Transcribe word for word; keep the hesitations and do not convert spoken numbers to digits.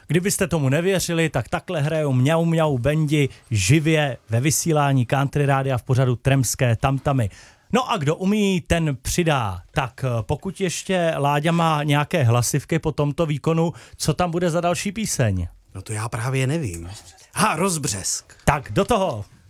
Kdybyste tomu nevěřili, tak takhle hrajou Mňau Mňau Bendi živě ve vysílání Country Rádia v pořadu Tremské tamtamy. No a kdo umí, ten přidá. Tak pokud ještě Láďa má nějaké hlasivky po tomto výkonu, co tam bude za další píseň? No to já právě nevím. Ha, Rozbřesk. Tak do toho.